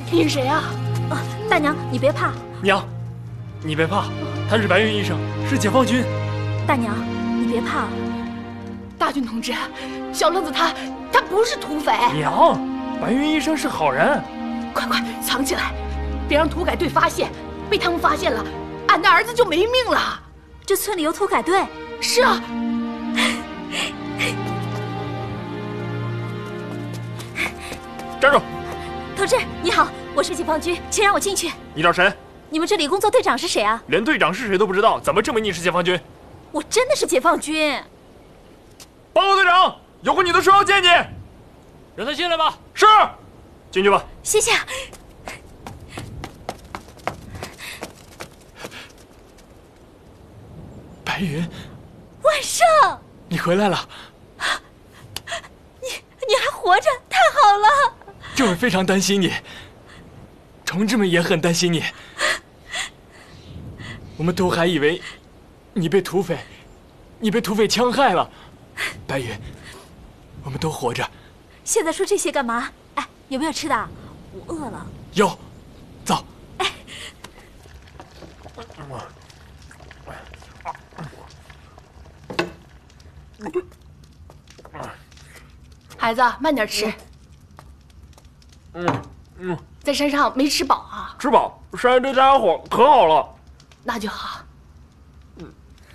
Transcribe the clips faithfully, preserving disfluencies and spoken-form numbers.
你是谁啊？ 啊，大娘，你别怕。 娘，你别怕，他是白云医生，是解放军。 大娘，你别怕。 大军同志，小愣子他他不是土匪。 娘，白云医生是好人。 快快藏起来，别让土改队发现。被他们发现了，俺的儿子就没命了。 这村里有土改队？ 是啊。 站住！ 同志你好，我是解放军，请让我进去。 你找谁？ 你们这里工作队长是谁啊？ 连队长是谁都不知道，怎么证明你是解放军？ 我真的是解放军。 报告队长，有个女的说要见你， 让她进来吧。 是，进去吧。 谢谢。 白云， 万胜， 你回来了。 你你还活着，太好了。 政委非常担心你，同志们也很担心你，我们都还以为你被土匪，你被土匪戕害了。白云，我们都活着。 现在说这些干嘛？哎，有没有吃的？我饿了。 有，走。哎。 孩子，慢点吃。 嗯嗯， 在山上没吃饱啊？ 吃饱，山上这家伙可好了。 那就好。 嗯。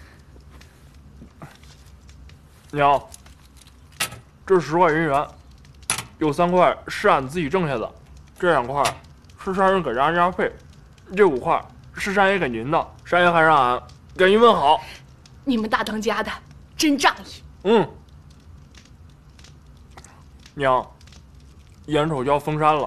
娘，这十块银元，有三块是俺自己挣下的，这两块是山人给咱家费，这五块是山爷给您的，山爷还让俺给您问好。 你们大当家的真仗义。 嗯。娘，眼瞅就要封山了，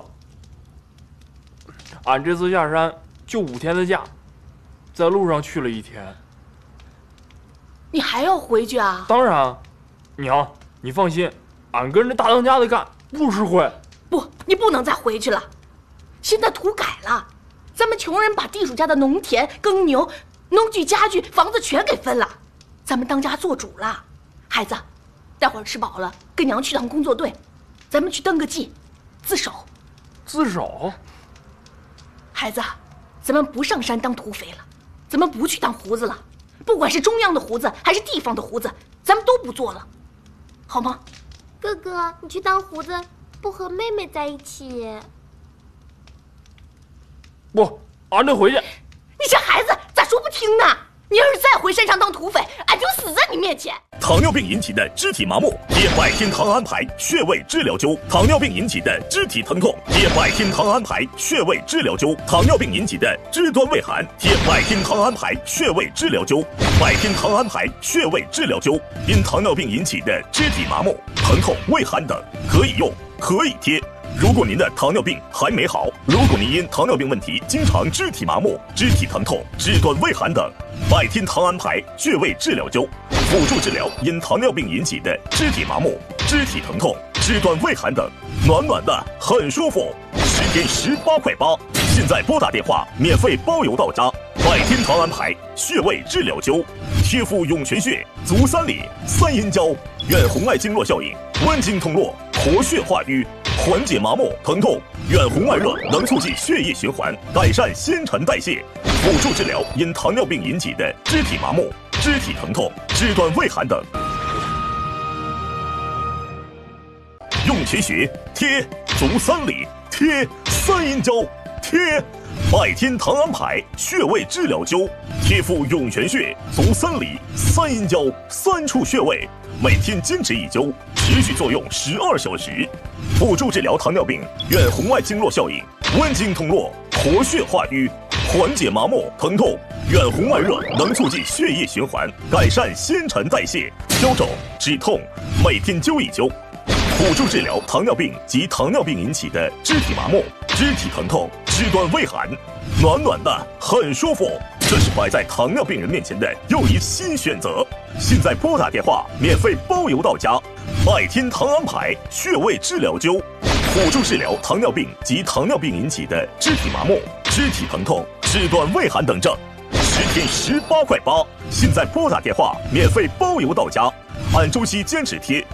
俺这次下山就五天的假，在路上去了一天。 你还要回去啊？ 当然，娘，你放心，俺跟着大当家的干，不吃亏。 不，你不能再回去了。现在土改了，咱们穷人把地主家的农田、耕牛、农具、家具、房子全给分了，咱们当家做主了。孩子，待会儿吃饱了，跟娘去趟工作队。咱们去登个记，自首。 自首？ 孩子，咱们不上山当土匪了，咱们不去当胡子了，不管是中央的胡子还是地方的胡子，咱们都不做了，好吗？ 哥哥，你去当胡子，不和妹妹在一起？ 不，俺得回去。 你这孩子咋说不听呢？你要是再回山上当土匪，俺就死在你面前。 糖尿病引起的肢体麻木，贴百天糖安牌穴位治疗灸；糖尿病引起的肢体疼痛，贴百天糖安牌穴位治疗灸；糖尿病引起的肢端畏寒，贴百天糖安牌穴位治疗灸。百天糖安牌穴位治疗灸，因糖尿病引起的肢体麻木、疼痛、畏寒等，可以用，可以贴。如果您的糖尿病还没好，如果您因糖尿病问题经常肢体麻木、肢体疼痛、肢端畏寒等，百天糖安牌穴位治疗灸辅助治疗因糖尿病引起的肢体麻木、肢体疼痛、肢端畏寒等，暖暖的很舒服，十天十八块八。现在拨打电话，免费包邮到家。百天糖安牌穴位治疗灸，贴敷涌泉穴、足三里、三阴交，远红外经络效应，温经通络，活血化瘀。缓解麻木疼痛，远红外热能促进血液循环，改善新陈代谢，辅助治疗因糖尿病引起的肢体麻木、肢体疼痛、肢端畏寒等。涌泉穴贴足三里，贴三阴交，贴百天糖安牌穴位治疗灸，贴敷涌泉穴、足三里、三阴交三处穴位，每天坚持一灸，持续作用十二小时。辅助治疗糖尿病远红外经络效应，温经通络，活血化瘀，缓解麻木疼痛。远红外热能促进血液循环，改善新陈代谢，消肿止痛，每天灸一灸。辅助治疗糖尿病及糖尿病引起的肢体麻木、肢体疼痛、肢端畏寒，暖暖的很舒服。这是摆在糖尿病人面前的又一新选择。现在拨打电话，免费包邮到家。百天糖安牌穴位治疗灸，辅助治疗糖尿病及糖尿病引起的肢体麻木、肢体疼痛、肢端畏寒等症，十天十八块八。现在拨打电话，免费包邮到家。按周期坚持贴，